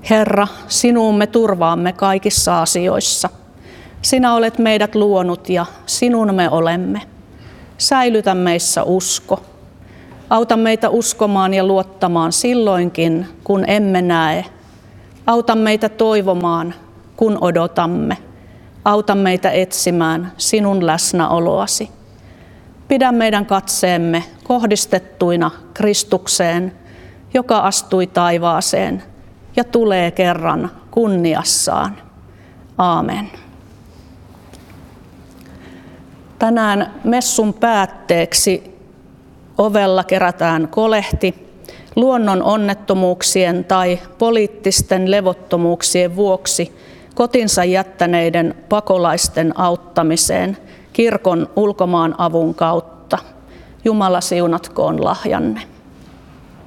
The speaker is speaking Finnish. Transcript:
Herra, sinuun me turvaamme kaikissa asioissa. Sinä olet meidät luonut ja sinun me olemme. Säilytä meissä usko. Auta meitä uskomaan ja luottamaan silloinkin, kun emme näe. Auta meitä toivomaan, kun odotamme. Auta meitä etsimään sinun läsnäoloasi. Pidä meidän katseemme kohdistettuina Kristukseen, joka astui taivaaseen ja tulee kerran kunniassaan. Aamen. Tänään messun päätteeksi ovella kerätään kolehti luonnon onnettomuuksien tai poliittisten levottomuuksien vuoksi kotinsa jättäneiden pakolaisten auttamiseen kirkon ulkomaanavun kautta. Jumala siunatkoon lahjanne.